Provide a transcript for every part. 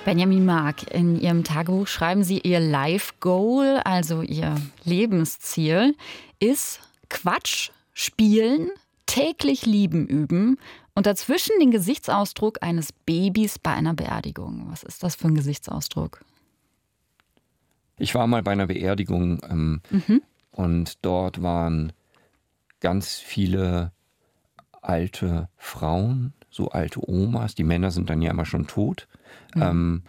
Benjamin Mark, in Ihrem Tagebuch schreiben Sie, Ihr Life Goal, also Ihr Lebensziel, ist Quatsch, Spielen, täglich Lieben üben und dazwischen den Gesichtsausdruck eines Babys bei einer Beerdigung. Was ist das für ein Gesichtsausdruck? Ich war mal bei einer Beerdigung und dort waren ganz viele alte Frauen, so alte Omas. Die Männer sind dann ja immer schon tot. Und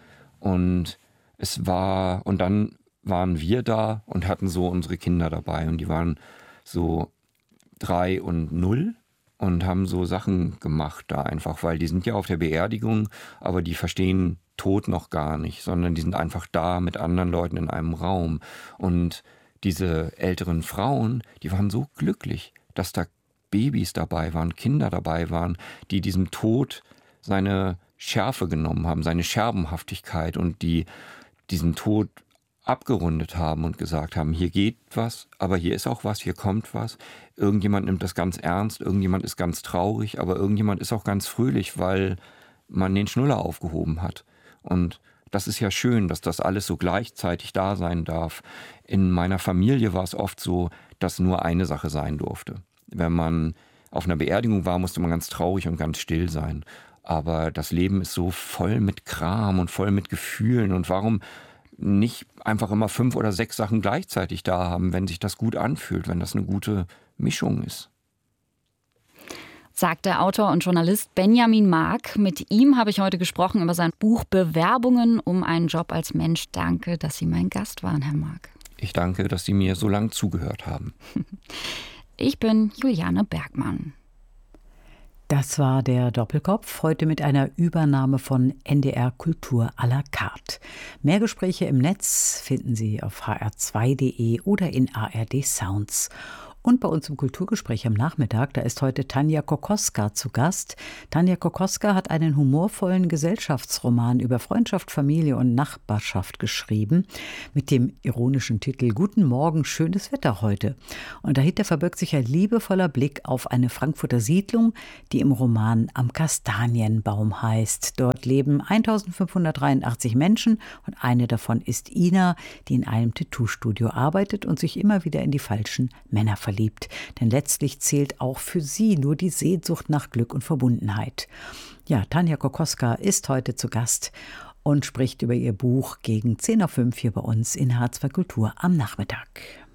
dann waren wir da und hatten so unsere Kinder dabei und die waren so 3 und 0 und haben so Sachen gemacht da einfach, weil die sind ja auf der Beerdigung, aber die verstehen Tod noch gar nicht, sondern die sind einfach da mit anderen Leuten in einem Raum. Und diese älteren Frauen, die waren so glücklich, dass da Babys dabei waren, Kinder dabei waren, die diesem Tod seine Schärfe genommen haben, seine Scherbenhaftigkeit und die diesen Tod abgerundet haben und gesagt haben, hier geht was, aber hier ist auch was, hier kommt was. Irgendjemand nimmt das ganz ernst, irgendjemand ist ganz traurig, aber irgendjemand ist auch ganz fröhlich, weil man den Schnuller aufgehoben hat. Und das ist ja schön, dass das alles so gleichzeitig da sein darf. In meiner Familie war es oft so, dass nur eine Sache sein durfte. Wenn man auf einer Beerdigung war, musste man ganz traurig und ganz still sein. Aber das Leben ist so voll mit Kram und voll mit Gefühlen. Und warum nicht einfach immer 5 oder 6 Sachen gleichzeitig da haben, wenn sich das gut anfühlt, wenn das eine gute Mischung ist? Sagt der Autor und Journalist Benjamin Mark. Mit ihm habe ich heute gesprochen über sein Buch Bewerbungen um einen Job als Mensch. Danke, dass Sie mein Gast waren, Herr Mark. Ich danke, dass Sie mir so lange zugehört haben. Ich bin Juliane Bergmann. Das war der Doppelkopf, heute mit einer Übernahme von NDR Kultur à la carte. Mehr Gespräche im Netz finden Sie auf hr2.de oder in ARD Sounds. Und bei uns im Kulturgespräch am Nachmittag, da ist heute Tanja Kokoska zu Gast. Tanja Kokoska hat einen humorvollen Gesellschaftsroman über Freundschaft, Familie und Nachbarschaft geschrieben, mit dem ironischen Titel »Guten Morgen, schönes Wetter heute«. Und dahinter verbirgt sich ein liebevoller Blick auf eine Frankfurter Siedlung, die im Roman Am Kastanienbaum heißt. Dort leben 1583 Menschen und eine davon ist Ina, die in einem Tattoo-Studio arbeitet und sich immer wieder in die falschen Männer verliebt. Denn letztlich zählt auch für sie nur die Sehnsucht nach Glück und Verbundenheit. Ja, Tanja Kokoska ist heute zu Gast und spricht über ihr Buch gegen 4:10 hier bei uns in H2 Kultur am Nachmittag.